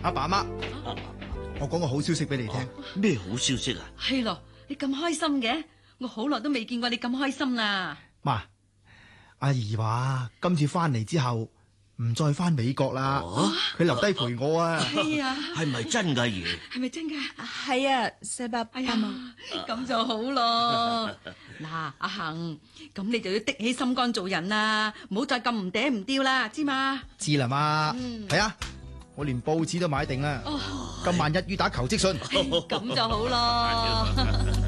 阿爸阿媽，我講個好消息俾你聽。 咩好消息啊？ 係咯，你咁開心嘅，我好耐都未見過你咁開心啦。 媽，阿姨話今次翻嚟之後唔再翻美國啦，佢留低陪我啊。 係啊， 係咪真噶爺？ 係咪真噶？ 係啊，細伯哎呀，咁就好咯。嗱，阿恒，咁你就要的起心肝做人啦，唔好再咁唔嗲唔刁啦，知嘛？ 知啦媽，係啊，我連報紙都買定啦。今晚一於打求職信。 咁就好咯。